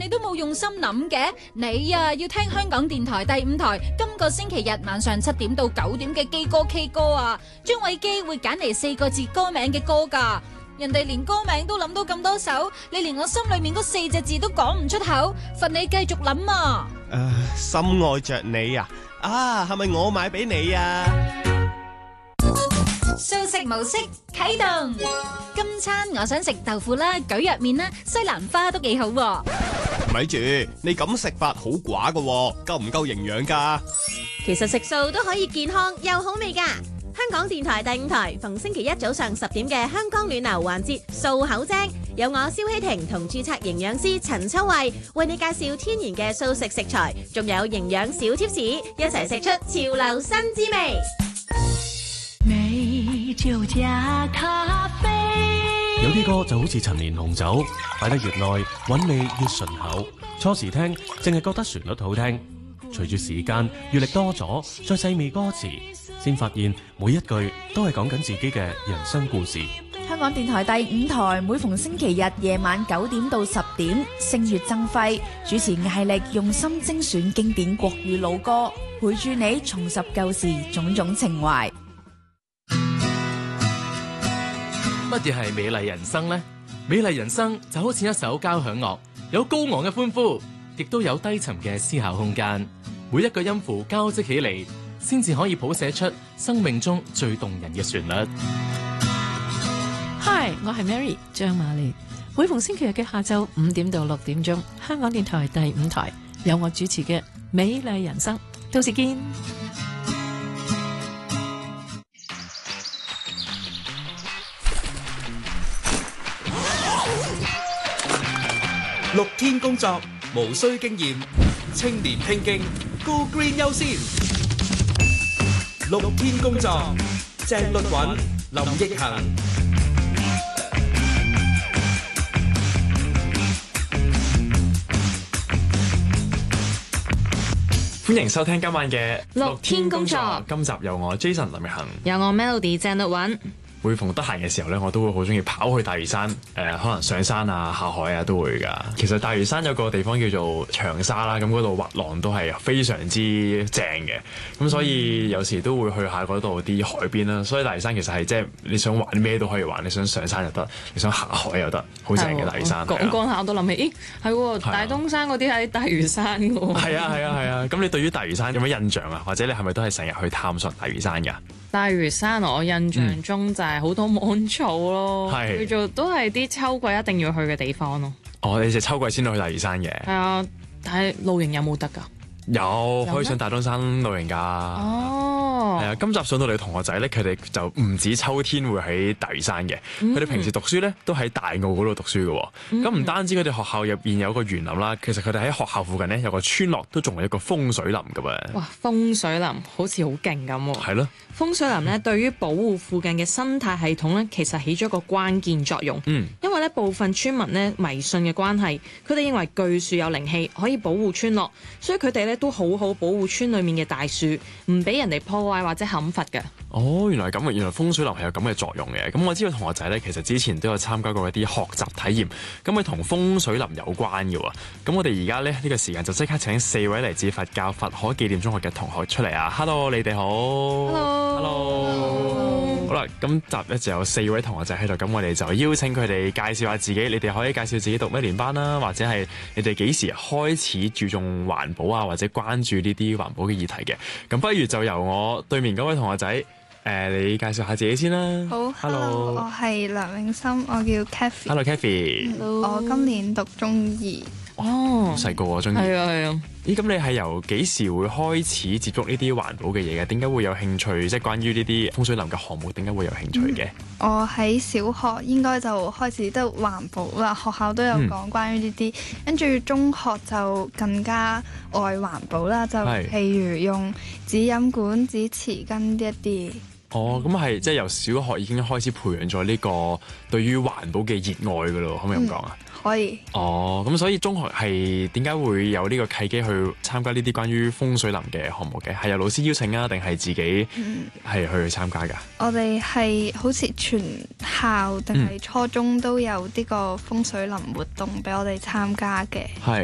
你都冇用心諗嘅。你啊，要聽香港電台第5台今個星期日晚上7點到9點嘅基歌 K 歌啊，張偉基會揀嚟4個字歌名嘅歌㗎。人哋連歌名都諗到咁多首，你連我心裏面嗰4隻字都講唔出口，罰你繼續諗啊！ 深愛着你啊！係咪我買俾你啊？ 素食模式啟動，今餐我想食豆腐啦、蒟蒻麵啦、西蘭花都幾好喎。 咪住，你咁食法好寡㗎喎，夠唔夠營養㗎？ 其實食素都可以健康又好味㗎。香港電台第5台逢星期一早上10點嘅香港暖流環節素口精，有我蕭希婷同註冊營養師陳秋慧為你介紹天然嘅素食食材，仲有營養小貼士，一齊食出潮流新滋味。 美酒加咖啡， 有啲歌就好似陳年紅酒，擺得越耐韻味越順口。初時聽淨係覺得旋律好聽，隨住時間閱歷多咗，再細味歌詞，先發現每一句都係講緊自己嘅人生故事。 香港電台第5台每逢星期日夜晚9點到10點，星月增輝主持艾力用心精選經典國語老歌，陪住你重拾舊時種種情懷。 乜嘢係美麗人生呢？美麗人生就好似一首交響樂，有高昂嘅歡呼，亦都有低沉嘅思考空間。每一個音符交織起嚟，先至可以譜寫出生命中最動人嘅旋律。 Hi， 我係 Mary 張瑪麗。每逢星期日嘅下晝5點到6點鐘，香港電台第5台有我主持嘅《美麗人生》，到時見。 6天工作無需經驗，青年拼勁 Go Green 優先。6天工作，鄭律韻、林奕恒。 歡迎收聽今晚嘅 6天工作。 今集由我 Jason 林奕恒， 有我 Melody 鄭律韻。 每逢得閒嘅時候咧，我都會好中意跑去大嶼山，可能上山啊、下海啊都會㗎。其實大嶼山有個地方叫做長沙啦，咁嗰度滑浪都係非常之正嘅，咁所以有時都會去下嗰度啲海邊啦。所以大嶼山其實係即係你想玩咩都可以玩，你想上山又得，你想下海又得，好正嘅大嶼山。 講下我都諗起，咦係喎，大東山嗰啲喺大嶼山㗎喎。 係啊！咁你對於大嶼山有咩印象啊？或者你係咪都係成日去探索大嶼山㗎？ 大嶼山我印象中就係好多芒草咯，叫做都係啲秋季一定要去嘅地方咯。 哦，你就秋季先去大嶼山嘅？係啊，但係露營有冇得㗎？ 有，可以上大東山露營㗎。哦，係啊，今集上到嚟嘅同學仔咧，佢哋就唔止秋天會喺大嶼山嘅，佢哋平時讀書咧都喺大澳嗰度讀書嘅。咁唔單止佢哋學校入邊有個園林啦，其實佢哋喺學校附近咧有個村落都仲係一個風水林㗎噃。哇，風水林好似好勁咁喎。係咯。風水林咧對於保護附近嘅生態系統咧，其實起咗個關鍵作用。因為咧部分村民咧迷信嘅關係，佢哋認為巨樹有靈氣，可以保護村落，所以佢哋咧都好好保護村裡面嘅大樹，唔俾人哋破壞或者砍伐嘅。哦，原來咁啊！原來風水林係有咁嘅作用嘅。咁我知道同學仔咧，其實之前都有參加過一啲學習體驗，咁佢同風水林有關嘅喎。咁我哋而家咧呢個時間就即刻請4位嚟自佛教佛可紀念中學嘅同學出嚟啊 ！Hello， 你哋好。Hello。好啦，今集咧就有4位同學仔喺度，咁我哋就邀請佢哋介紹下自己。你哋可以介紹自己讀咩年班啦，或者係你哋幾時開始注重環保啊，或者關注呢啲環保嘅議題嘅。咁不如就由我對面嗰位同學仔，你介紹下自己先啦。 好 ，Hello， 我係梁永森，我叫 Kathy。 Hello，Kathy。 我今年讀中2。 哦，好細個喎，中2。 係啊。 咦，咁你係由幾時會開始接觸呢啲環保嘅嘢嘅？點解會有興趣？即係關於呢啲風水林嘅項目，點解會有興趣嘅？ 我喺小學應該就開始都環保啦，學校都有講關於呢啲，跟住中學就更加愛環保啦，就譬如用紙飲管、紙匙羹呢一啲。哦，咁係即係由小學已經開始培養咗呢個對於環保嘅熱愛㗎咯，可唔可以咁講啊？可以。哦，咁所以中學係點解會有呢個契機去參加呢啲關於風水林嘅項目嘅？係由老師邀請啊，定係自己係去參加㗎？我哋係好似全校定係初中都有呢個風水林活動俾我哋參加嘅。係。